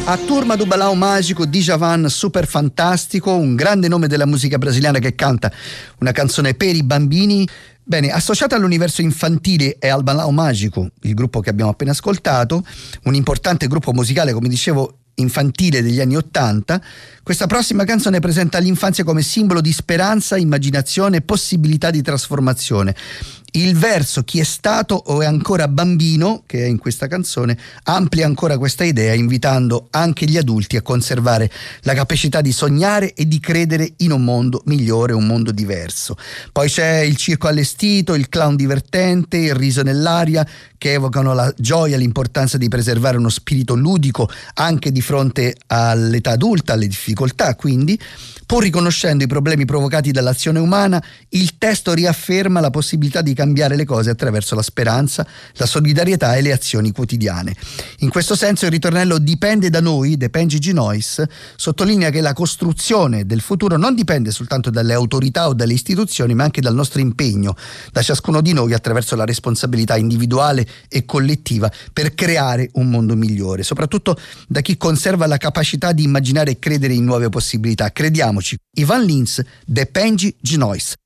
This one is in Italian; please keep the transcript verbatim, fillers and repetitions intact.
A Turma do Balão Mágico, Djavan, super fantastico, un grande nome della musica brasiliana che canta una canzone per i bambini. Bene, associata all'universo infantile e al Balão Mágico, il gruppo che abbiamo appena ascoltato, un importante gruppo musicale, come dicevo, infantile degli anni Ottanta, questa prossima canzone presenta l'infanzia come simbolo di speranza, immaginazione e possibilità di trasformazione. Il verso "chi è stato o è ancora bambino", che è in questa canzone, amplia ancora questa idea, invitando anche gli adulti a conservare la capacità di sognare e di credere in un mondo migliore, un mondo diverso. Poi c'è il circo allestito, il clown divertente, il riso nell'aria, che evocano la gioia, l'importanza di preservare uno spirito ludico anche di fronte all'età adulta, alle difficoltà, quindi. Pur riconoscendo i problemi provocati dall'azione umana, il testo riafferma la possibilità di cambiare le cose attraverso la speranza, la solidarietà e le azioni quotidiane. In questo senso il ritornello "dipende da noi", depende de nós, sottolinea che la costruzione del futuro non dipende soltanto dalle autorità o dalle istituzioni, ma anche dal nostro impegno, da ciascuno di noi attraverso la responsabilità individuale e collettiva per creare un mondo migliore, soprattutto da chi conserva la capacità di immaginare e credere in nuove possibilità. Crediamo Ivan Lins, depende de nós.